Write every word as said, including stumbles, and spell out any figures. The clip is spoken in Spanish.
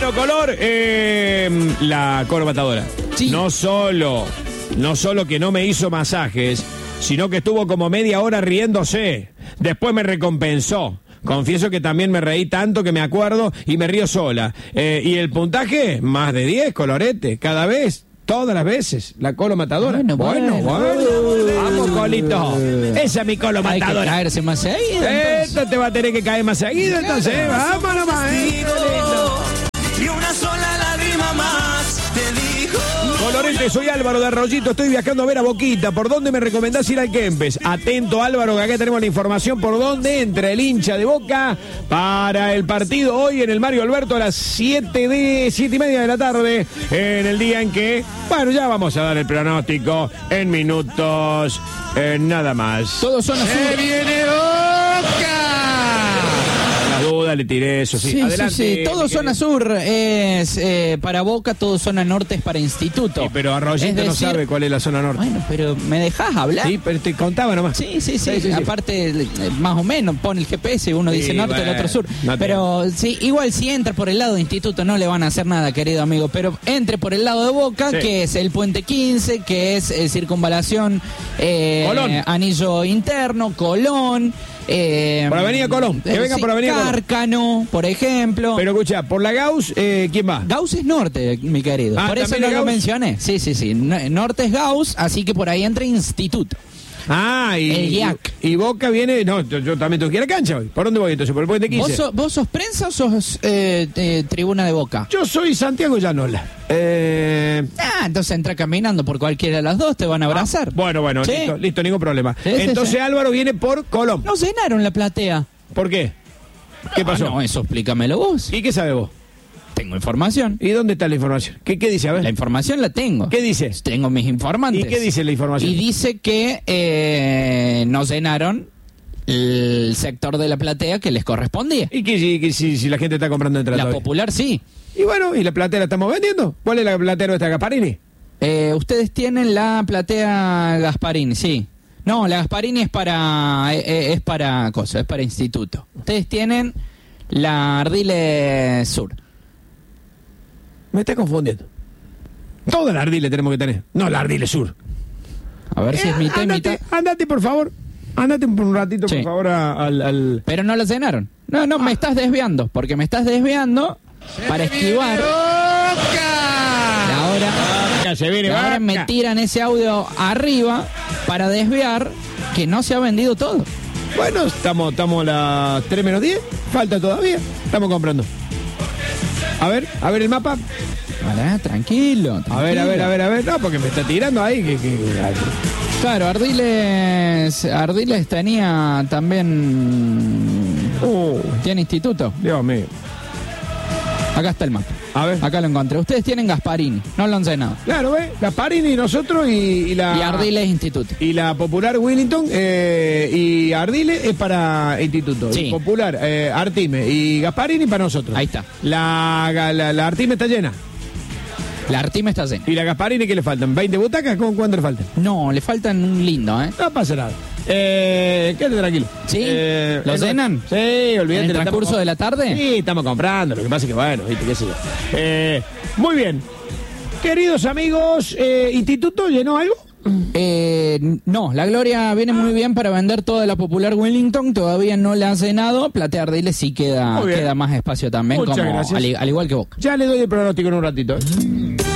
Bueno, Color, eh, la Colo Matadora. Sí. No solo, no solo que no me hizo masajes, sino que estuvo como media hora riéndose. Después me recompensó. Confieso que también me reí tanto que me acuerdo y me río sola. Eh, y el puntaje, más de diez, Colorete, cada vez. Todas las veces, la Colo Matadora. Bueno, bueno, bueno. bueno. Vamos, Colito. Esa es mi Colo Matadora. Hay que caerse más seguido. Esto te va a tener que caer más seguido, entonces. Vamos nomás, eh. Y una sola lágrima más te dijo. Colorete, soy Álvaro de Arroyito, estoy viajando a ver a Boquita. ¿Por dónde me recomendás ir al Kempes? Atento, Álvaro, que acá tenemos la información por dónde entra el hincha de Boca para el partido hoy en el Mario Alberto a las siete de siete y media de la tarde, en el día en que, bueno, ya vamos a dar el pronóstico en minutos, eh, nada más. Todos son azul. ¡Se viene Boca! Duda, le tiré eso, sí. Sí, Adelante. Sí, sí. Todo zona sur es eh, para Boca, todo zona norte es para Instituto. Sí, pero Arroyito es decir, no sabe cuál es la zona norte. Bueno, pero ¿me dejás hablar? Sí, pero te contaba nomás. Sí, sí, sí. sí, sí Aparte, sí. más o menos, pone el G P S, uno sí, dice norte, bueno, el otro sur. No pero sí, igual si entra por el lado de Instituto no le van a hacer nada, querido amigo. Pero entre por el lado de Boca, sí. que es el Puente quince, que es eh, Circunvalación, eh, Colón. Anillo Interno, Colón. Eh, por Avenida Colón, que venga por Avenida Colón. Cárcano, por ejemplo. Pero escucha, por la Gauss, eh, ¿quién va? Gauss es norte, mi querido. Ah, por eso no lo mencioné. Sí, sí, sí. Norte es Gauss, así que por ahí entra Instituto. Ah, y, el I A C. Y, y Boca viene. No, yo, yo también tengo que ir a la cancha hoy. ¿Por dónde voy entonces? ¿Por el Puente quince? ¿Vos, so, ¿Vos sos prensa o sos eh, eh, tribuna de Boca? Yo soy Santiago Llanola. Eh... Ah, entonces entra caminando por cualquiera de las dos, te van a abrazar. Ah, bueno, bueno, ¿sí? listo, listo, ningún problema. Sí, entonces sí, sí. Álvaro viene por Colón. No llenaron la platea. ¿Por qué? ¿Qué pasó? Ah, no, eso explícamelo vos. ¿Y qué sabe vos? Tengo información. ¿Y dónde está la información? ¿Qué, qué dice? A ver. La información la tengo. ¿Qué dice? Tengo mis informantes. ¿Y qué dice la información? Y dice que eh, no llenaron el sector de la platea que les correspondía. ¿Y qué si, que, si, si la gente está comprando entradas? La popular sí. Y bueno, ¿y la platea la estamos vendiendo? ¿Cuál es la platea nuestra, Gasparini? Eh, ustedes tienen la platea Gasparini, sí. No, la Gasparini es para eh, es para cosa, es para Instituto. Ustedes tienen la Ardiles Sur. Me está confundiendo. Toda la Ardiles tenemos que tener, no la Ardiles Sur. A ver eh, si es mitad y mitad. Andate, por favor. Andate por un ratito, sí. por favor, a, al, al... Pero no lo llenaron. No, no, ah. me estás desviando, porque me estás desviando se para esquivar. Y ahora, Boca, se viene y ahora me tiran ese audio arriba para desviar que no se ha vendido todo. Bueno, estamos, estamos a las tres menos diez. Falta todavía. Estamos comprando. A ver, a ver el mapa. Vale, tranquilo, tranquilo. A ver, a ver, a ver, a ver. No, porque me está tirando ahí. Que, que... Claro, Ardiles, Ardiles tenía también... Uh, tiene instituto. Dios mío. Acá está el mapa. A ver. Acá lo encontré. Ustedes tienen Gasparini, no lo han cenado. Claro, ¿ves? Gasparini, nosotros y, y la... Y Ardiles Instituto. Y la Popular Willington eh, y Ardiles es para Instituto. Sí. Y Popular, eh, Artime y Gasparini para nosotros. Ahí está. La, la, la Artime está llena. La Artime está llena. ¿Y la Gasparini qué le faltan? ¿veinte butacas? ¿Cómo, ¿Cuánto le faltan? No, le faltan un lindo, ¿eh? No pasa nada. Eh, quédate tranquilo. ¿Sí? Eh, ¿Lo llenan? Sí, olvídate. ¿En el transcurso estamos... de la tarde? Sí, estamos comprando. Lo que pasa es que, bueno, viste, qué sé yo. Eh, muy bien. Queridos amigos, eh, ¿Instituto llenó algo? Eh, no, la Gloria viene muy bien para vender toda la Popular Wellington, todavía no la han cenado. Platea Ardiles sí queda, queda más espacio también, como, al, al igual que Boca. Ya le doy el pronóstico en un ratito. ¿eh?